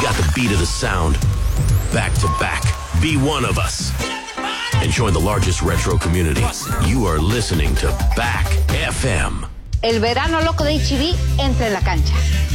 got the beat of the sound. Back to back. Be one of us. And join the largest retro community. You are listening to Back FM. El verano loco de HB entra en la cancha.